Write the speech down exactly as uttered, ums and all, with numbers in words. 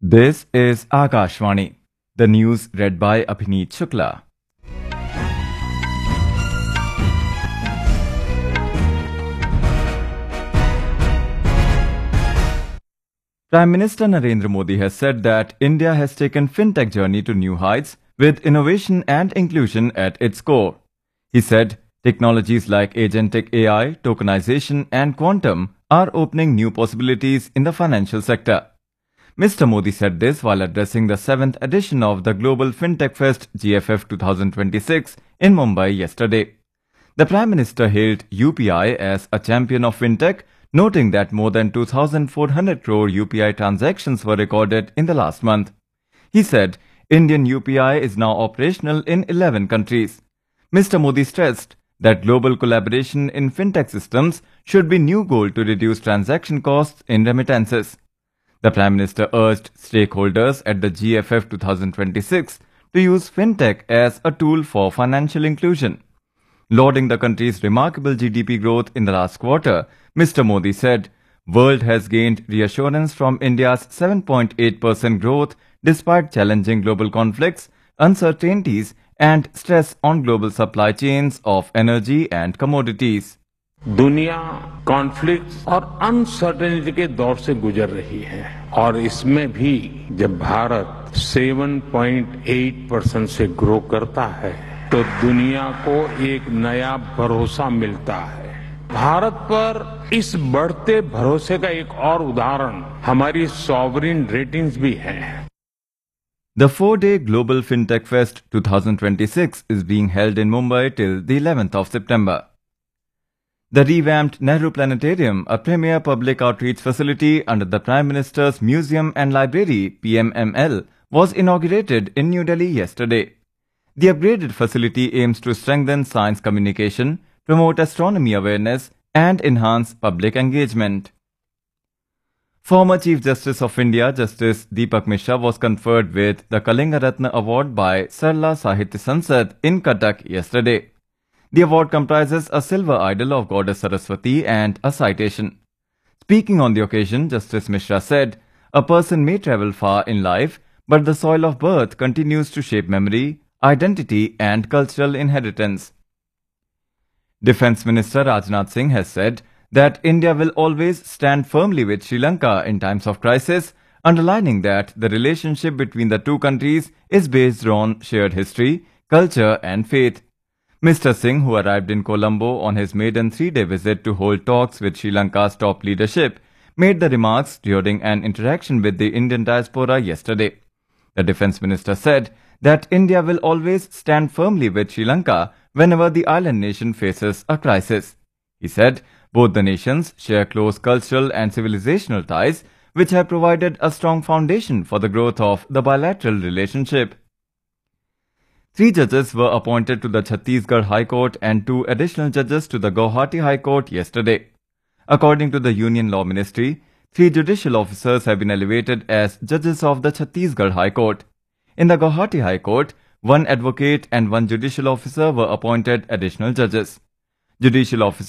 This is Akashvani. The news read by Abhineet Shukla. Prime Minister Narendra Modi has said that India has taken fintech journey to new heights with innovation and inclusion at its core. He said technologies like agentic A I, tokenization and quantum are opening new possibilities in the financial sector. Mister Modi said this while addressing the seventh edition of the Global Fintech Fest G F F twenty twenty-six in Mumbai yesterday. The Prime Minister hailed U P I as a champion of fintech, noting that more than two thousand four hundred crore U P I transactions were recorded in the last month. He said Indian U P I is now operational in eleven countries. Mister Modi stressed that global collaboration in fintech systems should be new goal to reduce transaction costs in remittances. The Prime Minister urged stakeholders at the G F F twenty twenty-six to use fintech as a tool for financial inclusion. Lauding the country's remarkable G D P growth in the last quarter, Mister Modi said, "World has gained reassurance from India's seven point eight percent growth despite challenging global conflicts, uncertainties and stress on global supply chains of energy and commodities." दुनिया conflict और uncertainty के दौर से गुजर रही है और इसमें भी जब भारत सात पॉइंट आठ परसेंट से ग्रो करता है तो दुनिया को एक नया भरोसा मिलता है। भारत पर इस बढ़ते भरोसे का एक और उदाहरण हमारी सॉवरिन रेटिंग्स भी है। The four-day Global Fintech Fest twenty twenty-six is being held in Mumbai till the eleventh of September. The revamped Nehru Planetarium, a premier public outreach facility under the Prime Minister's Museum and Library P M M L, was inaugurated in New Delhi yesterday. The upgraded facility aims to strengthen science communication, promote astronomy awareness, and enhance public engagement. Former Chief Justice of India, Justice Deepak Mishra, was conferred with the Kalinga Ratna Award by Sarla Sahitya Sansad in Cuttack yesterday. The award comprises a silver idol of Goddess Saraswati and a citation. Speaking on the occasion, Justice Mishra said, "A person may travel far in life, but the soil of birth continues to shape memory, identity and cultural inheritance." Defence Minister Rajnath Singh has said that India will always stand firmly with Sri Lanka in times of crisis, underlining that the relationship between the two countries is based on shared history, culture and faith. Mister Singh, who arrived in Colombo on his maiden three-day visit to hold talks with Sri Lanka's top leadership, made the remarks during an interaction with the Indian diaspora yesterday. The Defence Minister said that India will always stand firmly with Sri Lanka whenever the island nation faces a crisis. He said both the nations share close cultural and civilizational ties, which have provided a strong foundation for the growth of the bilateral relationship. Three judges were appointed to the Chhattisgarh High Court and two additional judges to the Guwahati High Court yesterday. According to the Union Law Ministry, three judicial officers have been elevated as judges of the Chhattisgarh High Court. In the Guwahati High Court, one advocate and one judicial officer were appointed additional judges. Judicial officers